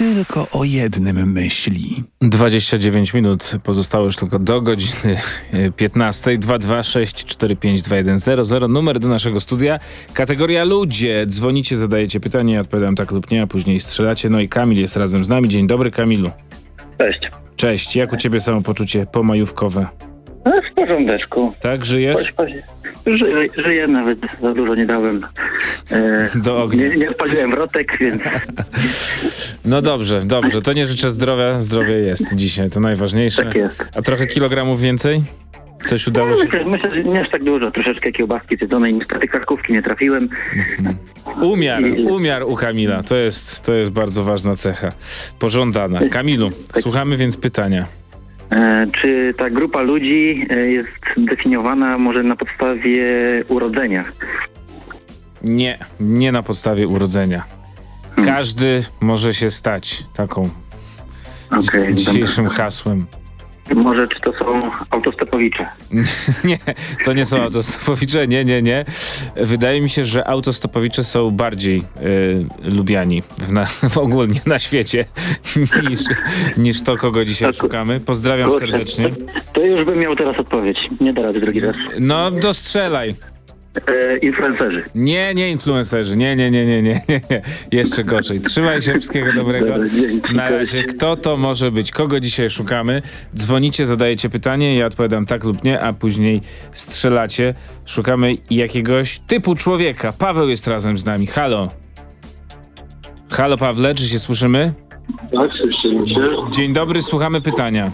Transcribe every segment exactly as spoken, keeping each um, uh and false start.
tylko o jednym myśli. dwadzieścia dziewięć minut pozostało już tylko do godziny piętnastej. dwa dwa sześć cztery pięć dwa jeden zero zero. Numer do naszego studia. Kategoria ludzie. Dzwonicie, zadajecie pytanie, ja odpowiadam tak lub nie, a później strzelacie. No i Kamil jest razem z nami. Dzień dobry, Kamilu. Cześć. Cześć. Jak u ciebie samopoczucie pomajówkowe? No, w porządeczku. Tak, żyjesz? Ży, żyję, nawet za dużo nie dałem. E, Do ognia. Nie, nie wpaliłem wrotek, więc... No dobrze, dobrze. To nie życzę zdrowia. Zdrowie jest dzisiaj, to najważniejsze. Tak jest. A trochę kilogramów więcej? Coś udało się? Myślę, myślę, że nie aż tak dużo. Troszeczkę kiełbaski zjedzonej. Niestety karkówki nie trafiłem. Umiar, umiar u Kamila. To jest, to jest bardzo ważna cecha. Pożądana. Kamilu, słuchamy więc pytania. E, czy ta grupa ludzi e, jest definiowana może na podstawie urodzenia? Nie, nie na podstawie urodzenia. Każdy może się stać taką Okay, dzisiejszym hasłem. Może czy to są autostopowicze? Nie, to nie są autostopowicze, nie, nie, nie. Wydaje mi się, że autostopowicze są bardziej y, lubiani w, na, w ogólnie na świecie niż, niż to, kogo dzisiaj szukamy. Pozdrawiam Kurczę, serdecznie. To, to już bym miał teraz odpowiedź. Nie da rady drugi raz. No, dostrzelaj. E, influencerzy. Nie, nie influencerzy. Nie, nie, nie, nie, nie, nie, nie. Jeszcze gorzej. Trzymaj się, wszystkiego dobrego. Dobra, dzięki. Na razie. Kto to może być? Kogo dzisiaj szukamy? Dzwonicie, zadajecie pytanie, ja odpowiadam tak lub nie, a później strzelacie. Szukamy jakiegoś typu człowieka. Paweł jest razem z nami. Halo. Halo, Pawle, czy się słyszymy? Tak, słyszymy się. Dzień dobry, słuchamy pytania.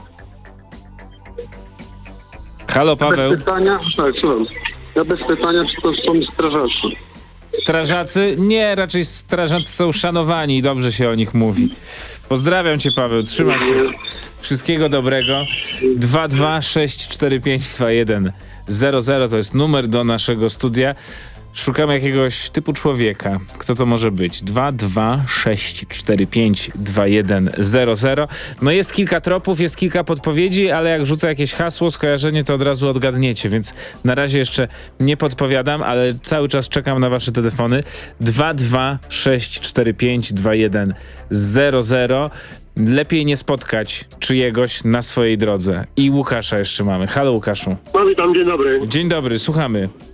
Halo, Paweł. Bez pytania? Tak, słucham. Ja bez pytania, czy to są strażacy? Strażacy? Nie, raczej strażacy są szanowani i dobrze się o nich mówi. Pozdrawiam cię, Paweł, trzymaj się. Wszystkiego dobrego. dwa dwa sześć cztery pięć dwa jeden zero zero to jest numer do naszego studia. Szukamy jakiegoś typu człowieka. Kto to może być? dwa dwa sześć cztery pięć dwa jeden zero zero. No jest kilka tropów, jest kilka podpowiedzi, ale jak rzucę jakieś hasło, skojarzenie, to od razu odgadniecie, więc na razie jeszcze nie podpowiadam, ale cały czas czekam na wasze telefony. dwa dwa sześć cztery pięć dwa jeden zero zero. Lepiej nie spotkać czyjegoś na swojej drodze. I Łukasza jeszcze mamy. Halo, Łukaszu. No witam, dzień dobry. Dzień dobry, słuchamy.